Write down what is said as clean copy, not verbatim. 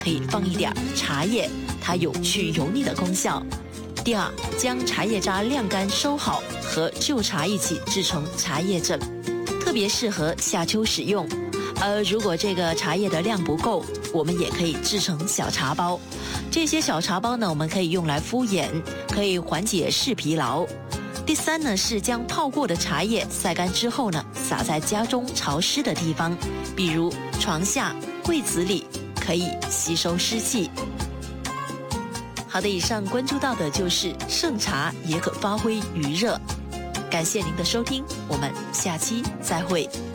可以放一点茶叶，它有去油腻的功效。第二，将茶叶渣晾干收好，和旧茶一起制成茶叶枕，特别适合夏秋使用。如果这个茶叶的量不够，我们也可以制成小茶包。这些小茶包呢，我们可以用来敷眼，可以缓解视疲劳。第三呢，是将泡过的茶叶晒干之后呢，撒在家中潮湿的地方，比如床下、柜子里，可以吸收湿气。好的，以上关注到的就是圣茶也可发挥余热。感谢您的收听，我们下期再会。